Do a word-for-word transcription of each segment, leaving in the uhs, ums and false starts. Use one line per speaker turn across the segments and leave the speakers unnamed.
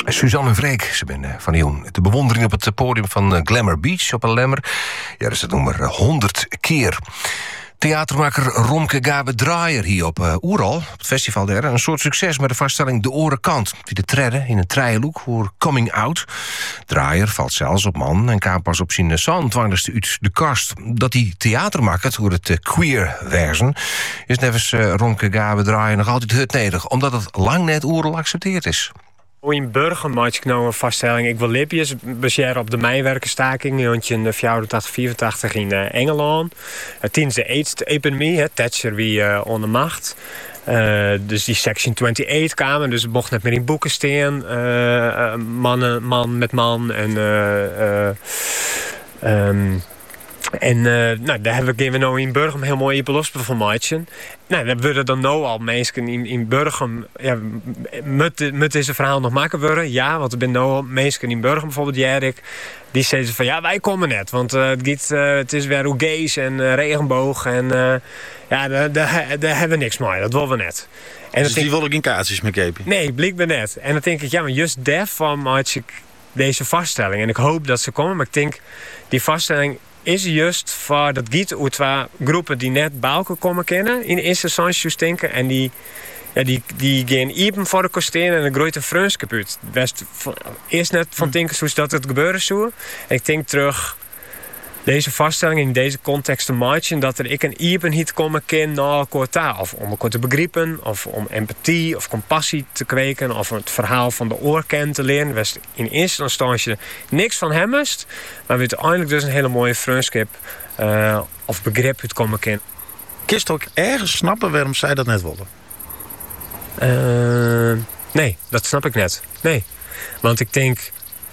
Suzanne en Freek, ze ben van Ion. De bewondering op het podium van Glamour Beach op een Lemmer. Ja, dat is het nummer honderd keer. Theatermaker Romke Gabe-Draaier hier op uh, Oeral, op het festival daar. Een soort succes met de vaststelling De Orenkant. Die de treden in een trialoek voor Coming Out. Draaier valt zelfs op man en kan pas op zijn zandwangers uit de kast. Dat die theatermaker door het uh, queer versen is nevens uh, Romke Gabe-Draaier nog altijd hutnedig, omdat het lang net Oeral accepteerd is.
In Burgum maak ik nou een vaststelling. Ik wil lipjes baseren op de mijnwerkerstaking in vierentachtig vierentachtig in uh, Engeland. Uh, tijdens de AIDS-epidemie, Thatcher wie uh, onder macht. Uh, dus die Section eenentwintig kwamen, dus het mocht net meer in boeken staan. Uh, uh, mannen, man met man en... Uh, uh, um, En uh, nou, daar hebben we nou in Burgum heel mooi oplossen van maken. Nou, dan worden dan nou al mensen in, in Burgum... Ja, moet, moet deze verhaal nog maken worden? Ja, want er zijn nou al mensen in Burgum, bijvoorbeeld Jerik... die zeggen van, ja, wij komen net. Want uh, het, gaat, uh, het is weer gays en uh, regenboog. En uh, ja, daar, daar, daar hebben we niks mee. Dat willen we net. En
dus die wil ik in kaartjes mee kepen?
Nee, blijkbaar net. En dan denk ik, ja, maar juist daarvan maak ik deze vaststelling. En ik hoop dat ze komen, maar ik denk, die vaststelling... is juist voor dat giet uit twee groepen die net bij elkaar komen kennen in eerste instantie denken en die ja, die die gaan even voor de kosteren en een grote vriendschap uit. Best eerst net van denken zoals dat het gebeuren zou. En ik denk terug deze vaststelling in deze context te maken dat er ik een evenheid komen kan naar elkaar taal, of om elkaar te begrijpen, of om empathie of compassie te kweken, of het verhaal van de oorkern te leren. West in eerste instantie niks van hem is, maar we uiteindelijk dus een hele mooie vriendschap uh, of begrip uit komen kan.
Kun je ook ergens snappen waarom zij dat net wilden?
Uh, nee, dat snap ik net. Nee, want ik denk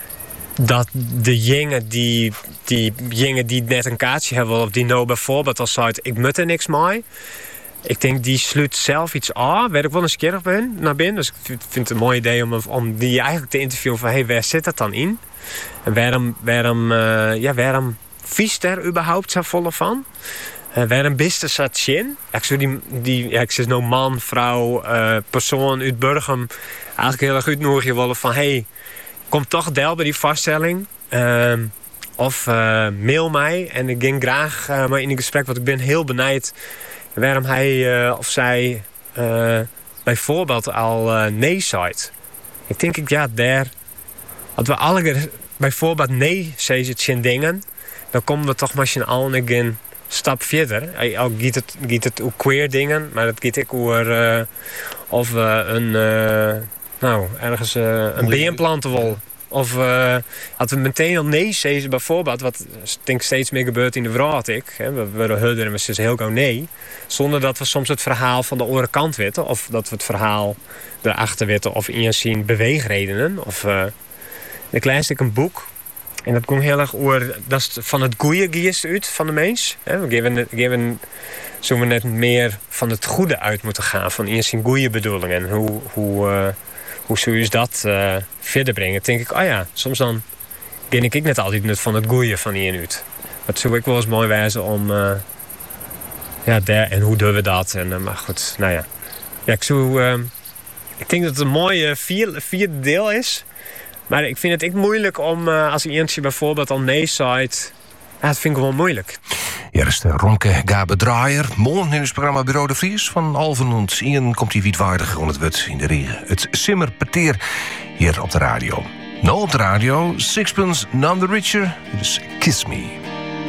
dat de jongen die, die jongen die net een kaartje hebben, of die nou bijvoorbeeld als zei ik moet er niks mee. Ik denk die sluit zelf iets aan, waar ik wel eens keer ben naar binnen. Dus ik vind het een mooi idee om, om die eigenlijk te interviewen van hey, waar zit dat dan in? En waarom, waarom, uh, ja, waarom vies er überhaupt zo volle van? Uh, waarom bist er zat zin? Ik zou die, die ja, ik zeg nou man, vrouw, uh, persoon uit Burgum eigenlijk heel erg uitnodigen willen van hey, kom toch deel bij die vaststelling. Uh, of uh, mail mij. En ik ging graag uh, maar in een gesprek, want ik ben heel benijd waarom hij uh, of zij uh, bijvoorbeeld al uh, nee zei. Ik denk, ik ja, daar. Als we alle bijvoorbeeld nee zeggen dingen, dan komen we toch maar al een stap verder. Al gaat het, gaat het over queer dingen, maar dat gaat ook over uh, of we een. Uh, Nou, ergens uh, een beenplanten wil. Of uh, als we meteen al nee zeggen bijvoorbeeld, wat ik denk steeds meer gebeurt in de wereld. Ik, hè, we worden hudder en we zeggen heel gauw nee. Zonder dat we soms het verhaal van de andere kant weten. Of dat we het verhaal erachter weten. Of in zien beweegredenen. Of uh, ik lees ik een boek. En dat komt heel erg over, dat is van het goede geest uit van de mens. Hè. We geven, geven zo we net meer van het goede uit moeten gaan. Van eerst in goede bedoelingen. Hoe, hoe, uh, hoe zou je dat uh, verder brengen? Dan denk ik, oh ja, soms dan ken ik net altijd net van het goede van hier uit. Dat zou ik wel eens mooi wijzen om, uh, ja, daar, en hoe doen we dat? En, uh, maar goed, nou ja. Ja, ik zou, uh, ik denk dat het een mooie vier, vierde deel is. Maar ik vind het echt moeilijk om, uh, als iemand bijvoorbeeld al nee zei, ja, dat vind ik wel moeilijk.
Ja, dat is de Romke Gabe-Draaier. Morgen in het programma Bureau de Vries van Alvenond. Ian komt hij wietwaardig on het wut in de regen. Het simmerpeteer hier op de radio. Nou op de radio, Sixpence None the Richer. Dit is Kiss Me.